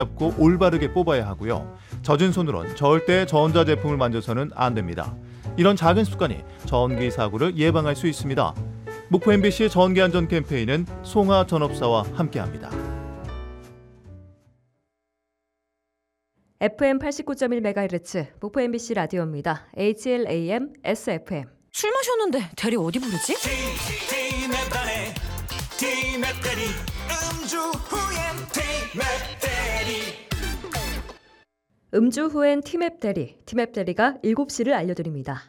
잡고 올바르게 뽑아야 하고요. 젖은 손으론 절대 전자제품을 만져서는 안 됩니다. 이런 작은 습관이 전기 사고를 예방할 수 있습니다. 목포 MBC 전기안전 캠페인은 송하 전업사와 함께합니다. FM 89.1MHz 목포 MBC 라디오입니다. HLAM SFM. 술 마셨는데 대리 어디 부르지? 음주 후엔 티맵 대리. 티맵 대리가 7시를 알려드립니다.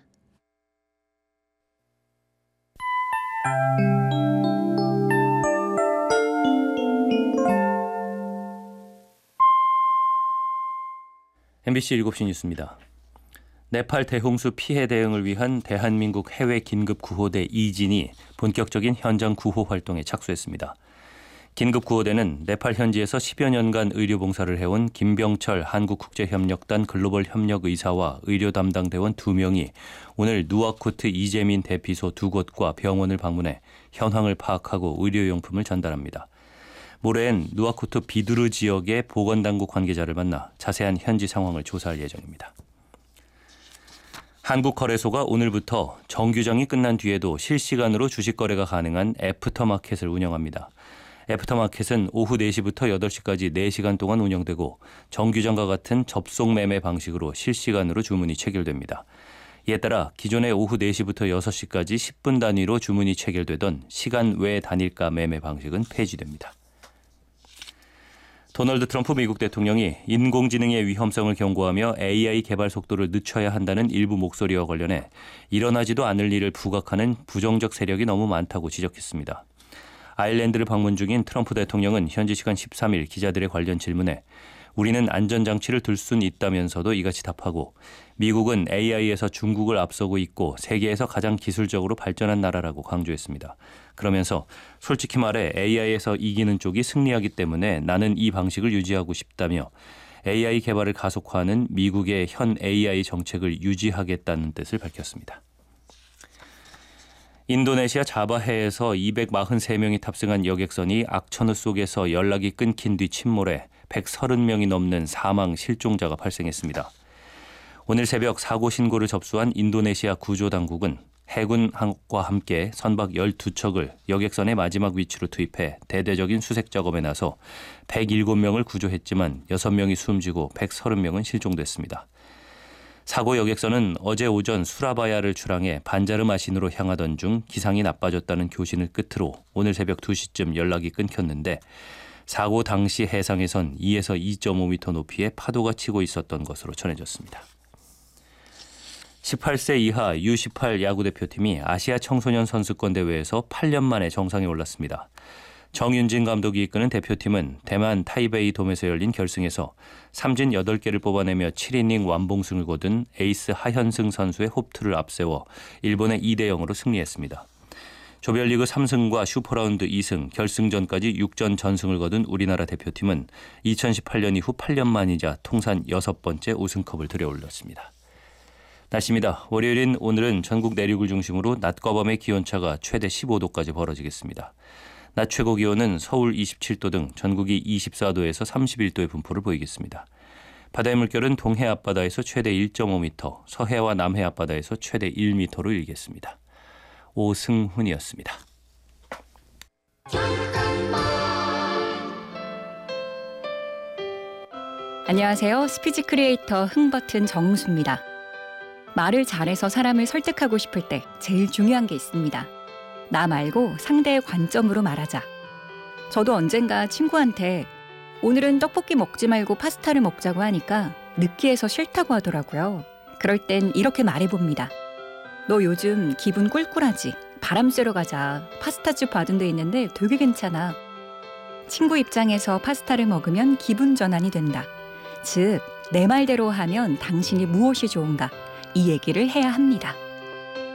MBC 7시 뉴스입니다. 네팔 대홍수 피해 대응을 위한 대한민국 해외 긴급구호대 이진이 본격적인 현장 구호 활동에 착수했습니다. 긴급구호대는 네팔 현지에서 10여 년간 의료 봉사를 해온 김병철 한국국제협력단 글로벌 협력의사와 의료 담당 대원 2명이 오늘 누아코트 이재민 대피소 2곳과 병원을 방문해 현황을 파악하고 의료용품을 전달합니다. 모레엔 누아코트 비두르 지역의 보건당국 관계자를 만나 자세한 현지 상황을 조사할 예정입니다. 한국거래소가 오늘부터 정규정이 끝난 뒤에도 실시간으로 주식 거래가 가능한 애프터마켓을 운영합니다. 애프터마켓은 오후 4시부터 8시까지 4시간 동안 운영되고 정규정과 같은 접속 매매 방식으로 실시간으로 주문이 체결됩니다. 이에 따라 기존의 오후 4시부터 6시까지 10분 단위로 주문이 체결되던 시간 외 단일가 매매 방식은 폐지됩니다. 도널드 트럼프 미국 대통령이 인공지능의 위험성을 경고하며 AI 개발 속도를 늦춰야 한다는 일부 목소리와 관련해 일어나지도 않을 일을 부각하는 부정적 세력이 너무 많다고 지적했습니다. 아일랜드를 방문 중인 트럼프 대통령은 현지 시간 13일 기자들의 관련 질문에 우리는 안전장치를 둘 수는 있다면서도 이같이 답하고 미국은 AI에서 중국을 앞서고 있고 세계에서 가장 기술적으로 발전한 나라라고 강조했습니다. 그러면서 솔직히 말해 AI에서 이기는 쪽이 승리하기 때문에 나는 이 방식을 유지하고 싶다며 AI 개발을 가속화하는 미국의 현 AI 정책을 유지하겠다는 뜻을 밝혔습니다. 인도네시아 자바해에서 243명이 탑승한 여객선이 악천후 속에서 연락이 끊긴 뒤 침몰해 130명이 넘는 사망 실종자가 발생했습니다. 오늘 새벽 사고 신고를 접수한 인도네시아 구조당국은 해군과 함께 선박 12척을 여객선의 마지막 위치로 투입해 대대적인 수색 작업에 나서 107명을 구조했지만 6명이 숨지고 130명은 실종됐습니다. 사고 여객선은 어제 오전 수라바야를 출항해 반자르마신으로 향하던 중 기상이 나빠졌다는 교신을 끝으로 오늘 새벽 2시쯤 연락이 끊겼는데 사고 당시 해상에선 2에서 2.5m 높이의 파도가 치고 있었던 것으로 전해졌습니다. 18세 이하 U18 야구대표팀이 아시아 청소년 선수권 대회에서 8년 만에 정상에 올랐습니다. 정윤진 감독이 이끄는 대표팀은 대만 타이베이 돔에서 열린 결승에서 삼진 8개를 뽑아내며 7이닝 완봉승을 거둔 에이스 하현승 선수의 홈투를 앞세워 일본의 2대0으로 승리했습니다. 조별리그 3승과 슈퍼라운드 2승, 결승전까지 6전 전승을 거둔 우리나라 대표팀은 2018년 이후 8년 만이자 통산 6번째 우승컵을 들여올렸습니다. 날씨입니다. 월요일인 오늘은 전국 내륙을 중심으로 낮과 밤의 기온차가 최대 15도까지 벌어지겠습니다. 낮 최고 기온은 서울 27도 등 전국이 24도에서 31도의 분포를 보이겠습니다. 바다의 물결은 동해 앞바다에서 최대 1.5m, 서해와 남해 앞바다에서 최대 1m로 일겠습니다. 오승훈이었습니다. 안녕하세요. 스피치 크리에이터 흥버튼 정수입니다. 말을 잘해서 사람을 설득하고 싶을 때 제일 중요한 게 있습니다. 나 말고 상대의 관점으로 말하자. 저도 언젠가 친구한테 오늘은 떡볶이 먹지 말고 파스타를 먹자고 하니까 느끼해서 싫다고 하더라고요. 그럴 땐 이렇게 말해봅니다. 너 요즘 기분 꿀꿀하지? 바람 쐬러 가자. 파스타집 받은 데 있는데 되게 괜찮아. 친구 입장에서 파스타를 먹으면 기분 전환이 된다. 즉, 내 말대로 하면 당신이 무엇이 좋은가? 이 얘기를 해야 합니다.